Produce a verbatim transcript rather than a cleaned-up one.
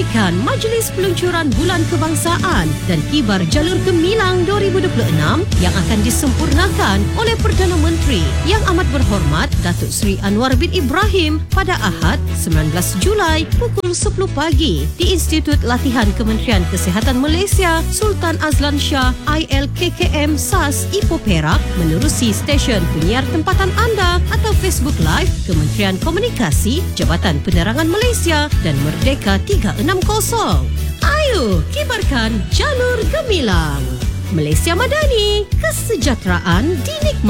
menyaksikan Majlis Peluncuran Bulan Kebangsaan dan Kibar Jalur Gemilang dua ribu dua puluh enam yang akan disempurnakan oleh Perdana Menteri Yang Amat Berhormat Datuk Seri Anwar bin Ibrahim pada Ahad sembilan belas Julai pukul sepuluh pagi di Institut Latihan Kementerian Kesihatan Malaysia Sultan Azlan Shah I L K K M S A S Ipoh Perak menerusi stesen penyiar tempatan anda atau Facebook Live Kementerian Komunikasi Jabatan Penerangan Malaysia dan Merdeka tiga enam kosong. Ayo kibarkan jalur gemilang. Malaysia Madani, kesejahteraan dinikmati.